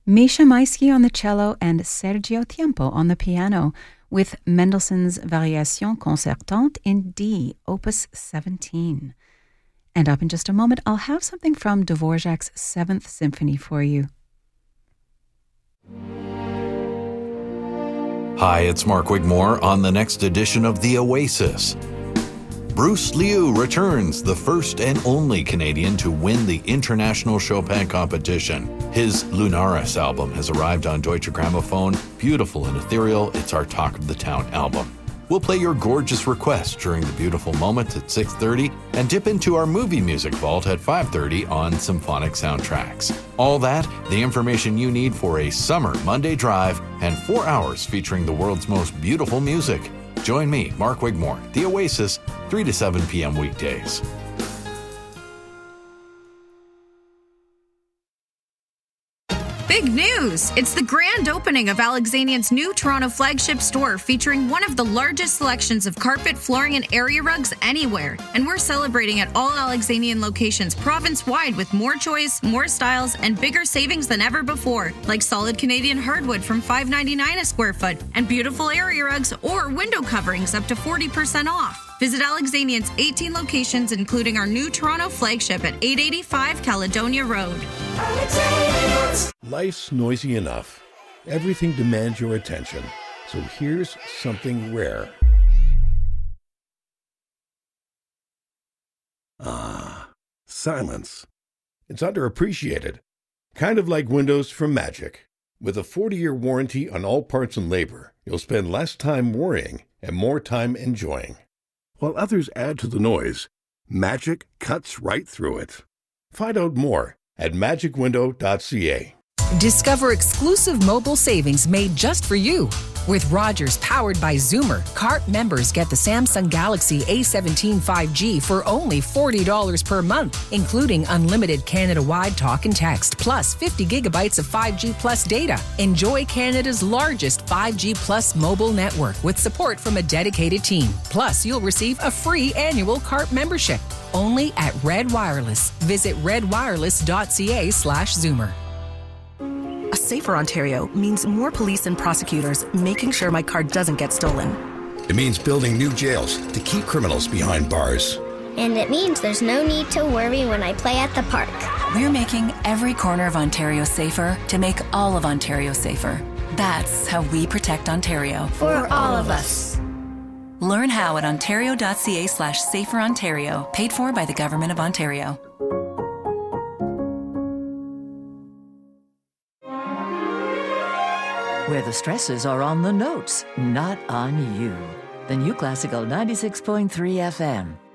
Misha Maisky on the cello and Sergio Tiempo on the piano with Mendelssohn's Variation Concertante in D, Opus 17. And up in just a moment, I'll have something from Dvorak's 7th Symphony for you. Hi, it's Mark Wigmore on the next edition of The Oasis. Bruce Liu returns, the first and only Canadian to win the International Chopin competition. His Lunaris album has arrived on Deutsche Grammophon. Beautiful and ethereal, it's our Talk of the Town album. We'll play your gorgeous requests during the beautiful moments at 6:30 and dip into our movie music vault at 5:30 on Symphonic Soundtracks. All that, the information you need for a summer Monday drive and 4 hours featuring the world's most beautiful music. Join me, Mark Wigmore, The Oasis, 3 to 7 p.m. weekdays. Big news! It's the grand opening of Alexanian's new Toronto flagship store featuring one of the largest selections of carpet, flooring, and area rugs anywhere. And we're celebrating at all Alexanian locations province-wide with more choice, more styles, and bigger savings than ever before, like solid Canadian hardwood from $5.99 a square foot and beautiful area rugs or window coverings up to 40% off. Visit Alexanian's 18 locations, including our new Toronto flagship at 885 Caledonia Road. Life's noisy enough. Everything demands your attention. So here's something rare. Silence. It's underappreciated. Kind of like windows from Magic. With a 40-year warranty on all parts and labor, you'll spend less time worrying and more time enjoying. While others add to the noise, Magic cuts right through it. Find out more at magicwindow.ca. Discover exclusive mobile savings made just for you. With Rogers powered by Zoomer, CART members get the Samsung Galaxy A17 5G for only $40 per month, including unlimited Canada-wide talk and text, plus 50 gigabytes of 5G plus data. Enjoy Canada's largest 5G plus mobile network with support from a dedicated team. Plus, you'll receive a free annual CART membership. Only at Red Wireless. Visit redwireless.ca/Zoomer. A safer Ontario means more police and prosecutors making sure my car doesn't get stolen. It means building new jails to keep criminals behind bars. And it means there's no need to worry when I play at the park. We're making every corner of Ontario safer to make all of Ontario safer. That's how we protect Ontario. For all of us. Learn how at ontario.ca/saferontario, paid for by the Government of Ontario. Where the stresses are on the notes, not on you. The new Classical 96.3 FM.